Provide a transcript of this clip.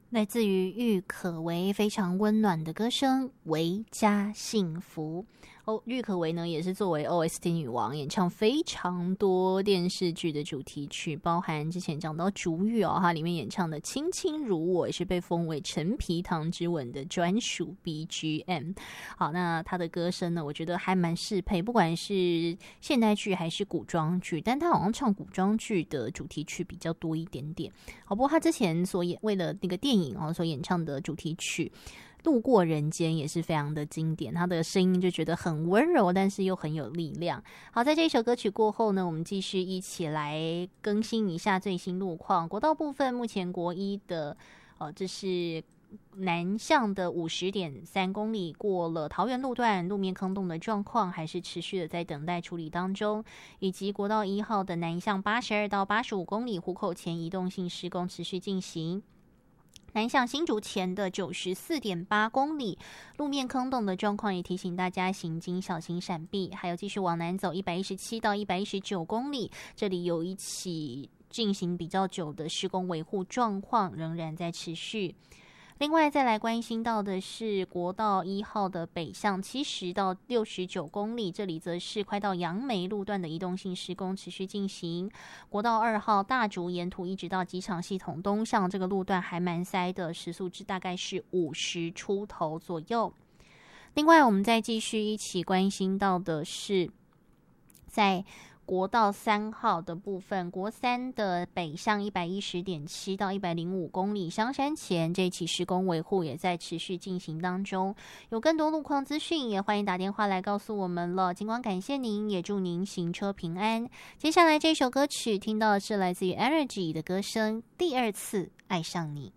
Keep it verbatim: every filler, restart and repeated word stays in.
来自于郁可唯非常温暖的歌声《维家幸福》。哦，郁可唯呢也是作为 O S T 女王，演唱非常多电视剧的主题曲，包含之前讲到竹玉哦，她里面演唱的《卿卿如我》也是被封为陈皮糖之吻的专属 B G M。好，那她的歌声呢，我觉得还蛮适配，不管是现代剧还是古装剧，但她好像唱古装剧的主题曲比较多一点点。好，不过她之前所演为了那个电影哦所演唱的主题曲路过人间也是非常的经典，他的声音就觉得很温柔，但是又很有力量。好，在这一首歌曲过后呢，我们继续一起来更新一下最新路况。国道部分，目前国一的呃，这是南向的五十点三公里，过了桃园路段，路面坑洞的状况还是持续的在等待处理当中，以及国道一号的南向八十二到八十五公里，湖口前移动性施工持续进行。南向新竹前的九十四点八公里，路面坑洞的状况也提醒大家行经小心闪避。还有继续往南走一百一十七到一百一十九公里，这里有一起进行比较久的施工维护状况仍然在持续。另外再来关心到的是国道一号的北向七十到六十九公里，这里则是快到杨梅路段的移动性施工持续进行。国道二号大竹沿途一直到机场系统东向，这个路段还蛮塞的，时速值大概是五十出头左右。另外我们再继续一起关心到的是在国道三号的部分，国三的北向一百一十点七到一百零五公里，香山前这一起施工维护也在持续进行当中。有更多路况资讯，也欢迎打电话来告诉我们了。尽管感谢您，也祝您行车平安。接下来这首歌曲听到的是来自于 Energy 的歌声《第二次爱上你》。